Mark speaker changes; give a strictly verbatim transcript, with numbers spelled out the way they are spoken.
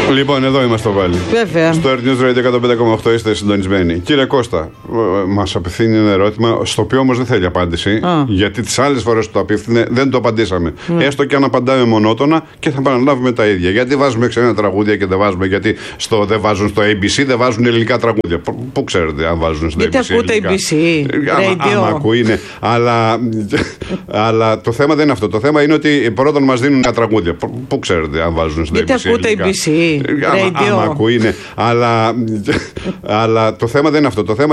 Speaker 1: Λοιπόν, εδώ είμαστε πάλι.
Speaker 2: Βέβαια.
Speaker 1: Στο Earth News Radio εκατόν πέντε κόμμα οκτώ είστε συντονισμένοι. Κύριε Κώστα, μας απευθύνει ένα ερώτημα, στο οποίο όμως δεν θέλει απάντηση. Α. Γιατί τις άλλες φορές που το απίφθινε δεν το απαντήσαμε. Ναι. Έστω και αν απαντάμε μονότονα και θα επαναλάβουμε τα ίδια. Γιατί βάζουμε ξένα τραγούδια και δεν βάζουμε, γιατί στο, δεν βάζουν στο έι μπι σι, δεν βάζουν ελληνικά τραγούδια. Πού ξέρετε αν βάζουν στο
Speaker 2: γιατί
Speaker 1: έι μπι σι.
Speaker 2: Γιατί ακούτε έι μπι σι.
Speaker 1: Άμα, άμα ακούει, είναι. Αλλά, αλλά το θέμα δεν είναι αυτό. Το θέμα είναι ότι πρώτον μας δίνουν τα τραγούδια. Πού ξέρετε αν βάζουν στο έι μπι σι.
Speaker 2: Γιατί ακούτε έι μπι σι.
Speaker 1: Άμα, άμα ακούει, είναι. Αλλά, αλλά το θέμα δεν είναι αυτό. Το θέμα